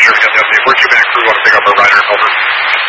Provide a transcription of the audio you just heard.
sure we got the update. We're 2 back crew, want to pick up our rider, over.